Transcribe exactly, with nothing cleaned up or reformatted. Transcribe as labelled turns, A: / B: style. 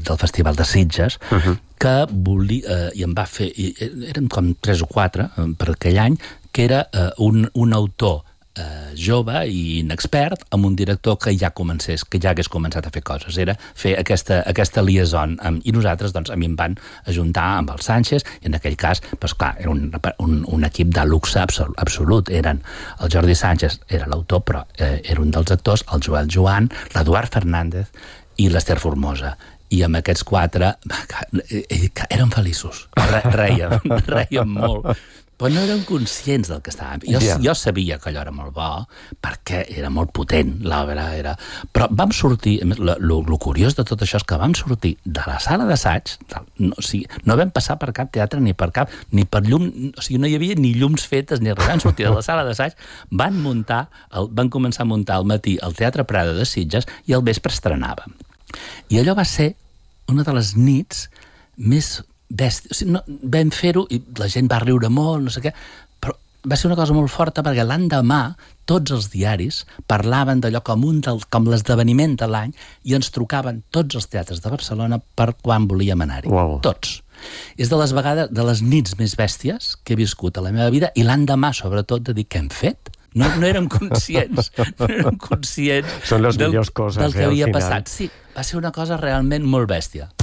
A: del Festival de Sitges, uh-huh. que volia, eh, i em va fer, i érem com tres o quatre eh, per aquell any, que era eh, un, un autor eh, jove i inexpert amb un director que ja comencés, que ja hagués començat a fer coses. Era fer aquesta, aquesta liaison. Amb, I nosaltres, doncs, a mi em van ajuntar amb el Sánchez, i en aquell cas, doncs, clar, era un, un, un equip de luxe absolut. Eren el Jordi Sánchez, era l'autor, però eh, era un dels actors, el Joel Joan, l'Eduard Fernández i l'Ester Formosa. I amb aquests quatre érem feliços. Re, reiem, reiem molt. Però no érem conscients del que estàvem. Jo, yeah. jo sabia que allò era molt bo, perquè era molt potent, l'obra era... Però vam sortir... El curiós de tot això és que vam sortir de la sala d'assaig, no, o sigui, no vam passar per cap teatre ni per cap... ni per llum... O sigui, no hi havia ni llums fetes ni res. Vam sortir de la sala d'assaig, van muntar... El, van començar a muntar al matí al Teatre Prada de Sitges i al vespre estrenàvem. I allò va ser una de les nits més... bèstia. O sigui, no, vam fer-ho i la gent va riure molt, no sé què, però va ser una cosa molt forta perquè l'endemà tots els diaris parlaven d'allò com, un del, com l'esdeveniment de l'any i ens trucaven tots els teatres de Barcelona per quan volíem anar-hi.
B: Wow.
A: Tots. És de les vegades, de les nits més bèsties que he viscut a la meva vida i l'endemà, sobretot, de dir què hem fet. No, no érem conscients, no érem conscients
B: Són les
A: del,
B: millors coses,
A: del que
B: eh,
A: havia
B: al final.
A: passat. Sí, va ser una cosa realment molt bèstia.